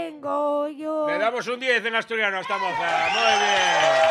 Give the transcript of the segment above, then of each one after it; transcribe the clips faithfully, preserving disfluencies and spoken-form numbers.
tengo yo. Le damos un diez en asturiano a esta moza. Muy bien.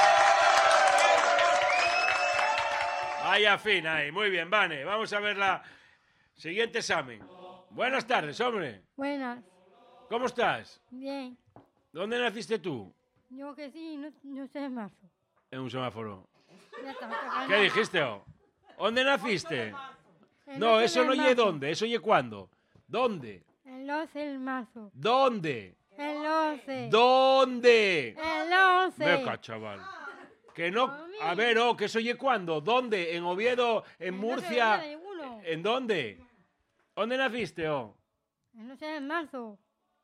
Vaya fin ahí. Muy bien, Vane. Vamos a ver la siguiente examen. Buenas tardes, hombre. Buenas. ¿Cómo estás? Bien. ¿Dónde naciste tú? Yo que sí, no, no sé más. En un semáforo. Ya está, me toca. ¿Qué dijiste, oh? ¿Dónde naciste? El No, once eso del no oye marzo. dónde, eso oye cuándo. ¿Dónde? El once del marzo. ¿Dónde? El once. ¿Dónde? El once. Beca, chaval. Que no. A ver, oh, que eso oye cuándo. ¿Dónde? ¿En Oviedo? ¿En El once Murcia? de ninguno. ¿En dónde? ¿Dónde naciste, oh? El once de marzo.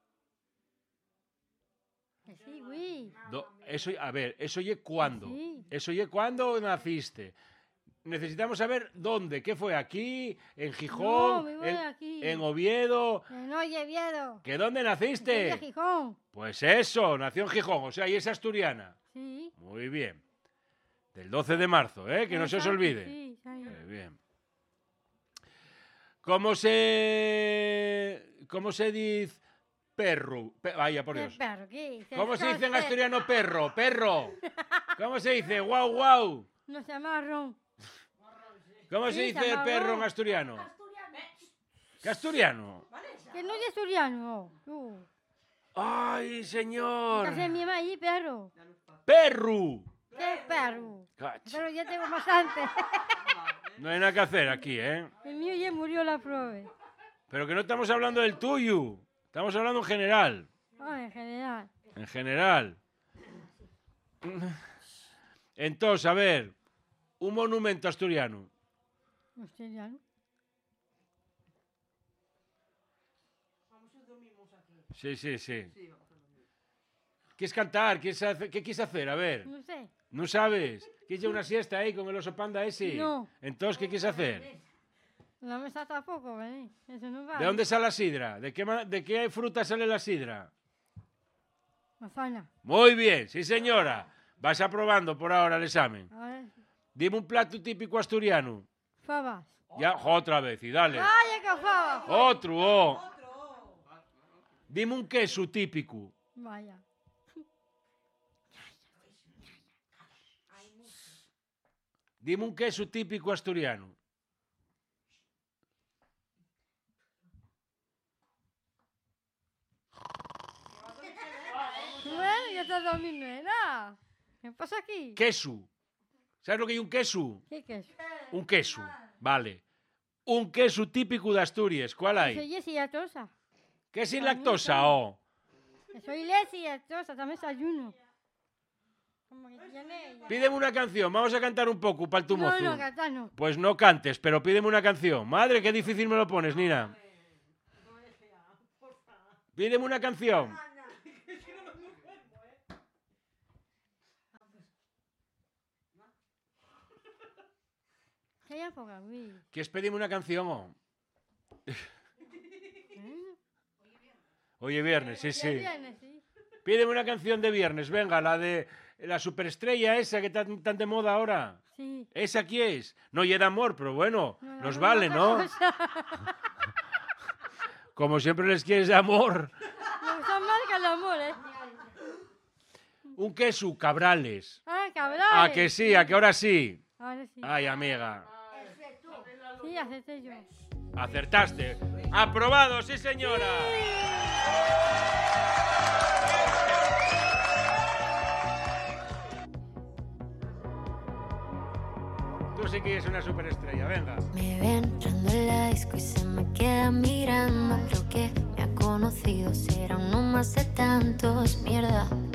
Que sí, güey. Do- eso, a ver, eso oye cuándo. Sí. Eso oye cuándo naciste. Necesitamos saber dónde. ¿Qué fue? ¿Aquí? ¿En No, Gijón? vivo de en, aquí. ¿En Oviedo? En Oviedo. ¿Que dónde Soy de naciste? Gijón. Pues eso, nació en Gijón, o sea, y es asturiana. Sí. Muy bien. Del doce de marzo, ¿eh? Que no se os Exacto, olvide. Sí, sí. Muy bien. ¿Cómo se... ¿Cómo se dice perro? Pe- Vaya, por ¿Qué Dios. perro? ¿Qué? ¿Cómo se dice en Entonces, asturiano perro? Perro. ¿Cómo se dice? Guau, guau. No se llama ron. ¿Cómo se Sí, dice se llama perro en guau. asturiano? ¿Qué asturiano? Que no es asturiano. Uh. ¡Ay, Casi señor! mi mamá ahí, perro. ¡Perro! ¿Qué perro? Cacha. Pero ya tengo bastante. No hay nada que hacer aquí, ¿eh? El mío ya murió la prueba. Pero que no estamos hablando del tuyo. Estamos hablando en general. Ah, en general. En general. Entonces, a ver, un monumento asturiano. Asturiano. Sí, sí, sí. ¿Quieres cantar? ¿Quieres hacer- ¿Qué quieres hacer? A ver. No sé. ¿No sabes? ¿Quieres ir a una siesta ahí con el oso panda ese? No. Entonces, ¿qué quieres hacer? La mesa tampoco, ¿vale? Eso no vale. ¿De dónde sale la sidra? ¿De qué, ma- de qué fruta sale la sidra? Manzana. Muy bien, sí señora. Vas aprobando por ahora el examen. A ver. Dime un plato típico asturiano. Fabas. Ya, otra vez, y dale. ¡Ay, que fabas! Otro, oh. Dime un queso típico. Vaya. Dime un queso típico asturiano. Bueno, ya estás dormindo, ¿verdad? ¿Qué pasa aquí? Queso. ¿Sabes lo que hay un queso? ¿Qué queso? Un queso, vale. Un queso típico de Asturias, ¿cuál hay? Soy Jessie Atosa. ¿Qué es sin También lactosa, soy- oh? Soy Leslie Atosa, también desayuno. Como que tiene ella. Pídeme una canción, vamos a cantar un poco para el tu No, mozo. no, cantar no. Pues no cantes, pero pídeme una canción. Madre, qué difícil me lo pones, Nina. Pídeme una canción. ¿Qué hay por aquí? ¿Quieres pedirme una canción, oh? ¿Eh? Oye, viernes, sí, Ya sí. viene, sí. Pídeme una canción de viernes, venga, la de la superestrella esa que está tan de moda ahora. Sí. ¿Esa aquí es? No, y de amor, pero bueno, No, no, nos no, vale, otra ¿no? cosa. Como siempre les quieres de amor. Me gusta más que el amor, ¿eh? Un queso, Cabrales. Ah, cabrón. A que sí, a que ahora sí. Ahora sí. Ay, amiga. Sí, acepté yo. Acertaste. Aprobado, sí, señora. Tú sí que eres una superestrella, venga. Me ven entrando en la disco y se me queda mirando. Creo que me ha conocido, será uno más de tantos. Mierda,